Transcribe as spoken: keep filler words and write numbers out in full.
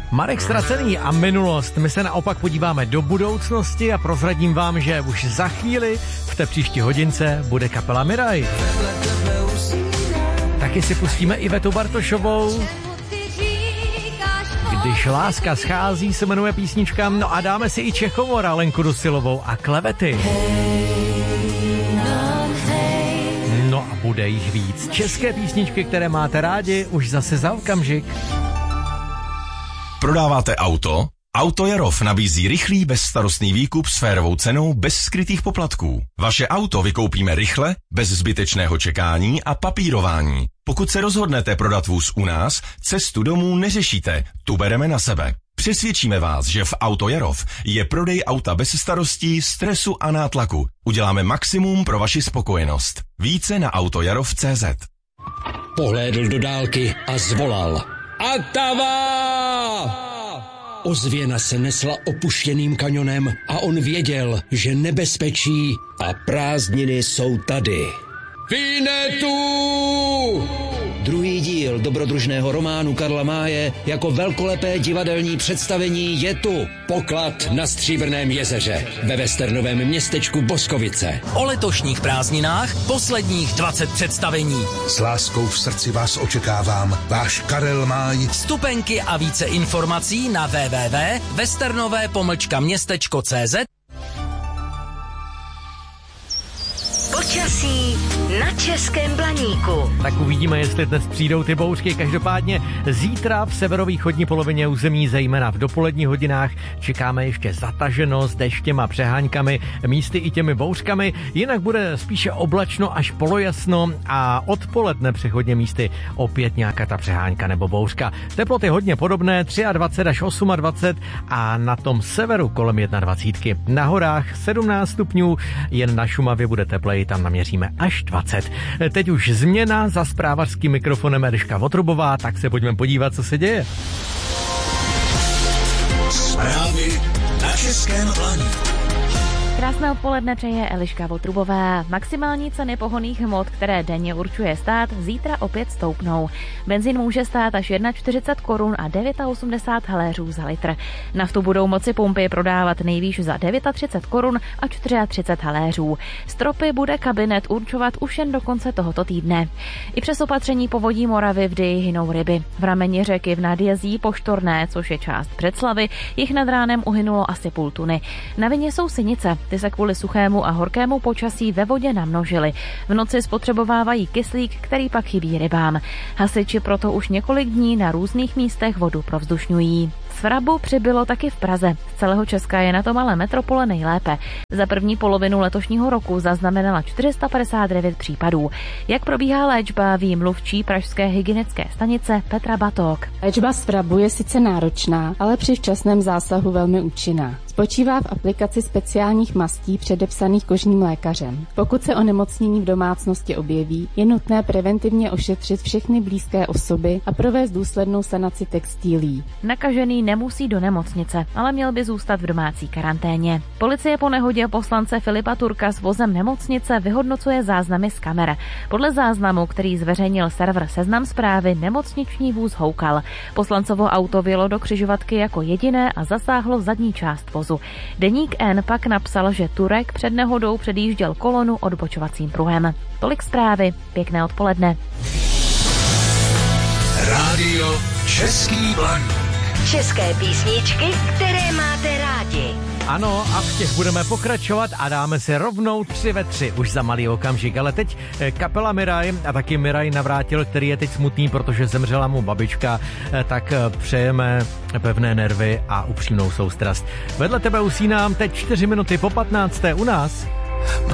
Marek Ztracený a minulost. My se naopak podíváme do budoucnosti a prozradím vám, že už za chvíli v té příští hodince bude kapela Miraj. Taky si pustíme Ivetu Bartošovou. Když láska schází, se jmenuje písnička. No a dáme si i Čechovora, Lenku Dusilovou a Klevety. No a bude jich víc. České písničky, které máte rádi, už zase za okamžik. Prodáváte auto? Auto Jarov nabízí rychlý, bezstarostný výkup s férovou cenou bez skrytých poplatků. Vaše auto vykoupíme rychle, bez zbytečného čekání a papírování. Pokud se rozhodnete prodat vůz u nás, cestu domů neřešíte, tu bereme na sebe. Přesvědčíme vás, že v Auto Jarov je prodej auta bez starostí, stresu a nátlaku. Uděláme maximum pro vaši spokojenost. Více na autojarov tečka cé zet. Pohlédl do dálky a zvolal. Atava! Ozvěna se nesla opuštěným kanionem a on věděl, že nebezpečí a prázdniny jsou tady. Vinetu! Druhý díl dobrodružného románu Karla Máje jako velkolepé divadelní představení je tu. Poklad na Stříbrném jezeře ve westernovém městečku Boskovice. O letošních prázdninách posledních dvacet představení. S láskou v srdci vás očekávám. Váš Karel Máj. Vstupenky a více informací na w w w tečka westernové pomlčka městečko tečka cé zet. Počasí na Českém Blaníku. Tak uvidíme, jestli dnes přijdou ty bouřky. Každopádně zítra v severovýchodní polovině území, zejména v dopoledních hodinách, čekáme ještě zataženost deštěm a přeháňkami, místy i těmi bouřkami. Jinak bude spíše oblačno až polojasno a odpoledne přechodně místy opět nějaká ta přehánka nebo bouřka. Teploty hodně podobné, dvacet tři až dvacet osm a na tom severu kolem dvacet jedna. Na horách sedmnáct stupňů, jen na Šumavě bude tepleji, tam naměříme až dvacet. Teď už změna, za zprávařským mikrofonem Eliška Votrubová, tak se pojďme podívat, co se děje. Zprávy na Českém Blaníku. Krásné odpoledne přeje Eliška Votrubová. Maximální ceny pohonných hmot, které denně určuje stát, zítra opět stoupnou. Benzín může stát až čtyřicet jedna korun a osmdesát devět haléřů za litr. Naftu budou moci pumpy prodávat nejvýš za třicet devět korun a třicet čtyři haléřů. Stropy bude kabinet určovat už jen do konce tohoto týdne. I přes opatření povodí Moravy v Dyji hynou ryby. V rameni řeky v Nadjezí Poštorné, což je část Břeclavy, jich nad ránem uhynulo asi půl tuny. Na vině jsou sinice. Ty se kvůli suchému a horkému počasí ve vodě namnožily. V noci spotřebovávají kyslík, který pak chybí rybám. Hasiči proto už několik dní na různých místech vodu provzdušňují. Svrabu přibylo taky v Praze. Z celého Česka je na tom ale metropole nejlépe. Za první polovinu letošního roku zaznamenala čtyři sta padesát devět případů. Jak probíhá léčba, ví mluvčí pražské hygienické stanice Petra Batok. Léčba svrabu je sice náročná, ale při včasném zásahu velmi účinná. Spočívá v aplikaci speciálních mastí předepsaných kožním lékařem. Pokud se onemocnění v domácnosti objeví, je nutné preventivně ošetřit všechny blízké osoby a provést důslednou sanaci textilí. Nakažený nemusí do nemocnice, ale měl by zůstat v domácí karanténě. Policie po nehodě poslance Filipa Turka s vozem nemocnice vyhodnocuje záznamy z kamer. Podle záznamu, který zveřejnil server Seznam Zprávy, nemocniční vůz houkal. Poslancovo auto vjelo do křižovatky jako jediné a zasáhlo zadní část vozu. Deník N pak napsal, že Turek před nehodou předjížděl kolonu odbočovacím pruhem. Tolik zprávy, pěkné odpoledne. Rádio Český Blaník. České písničky, které máte rádi. Ano, a v těch budeme pokračovat a dáme si rovnou tři ve tři už za malý okamžik. Ale teď kapela Miraj a taky Miraj Navrátil, který je teď smutný, protože zemřela mu babička, tak přejeme pevné nervy a upřímnou soustrast. Vedle tebe usínám teď čtyři minuty po patnácté u nás.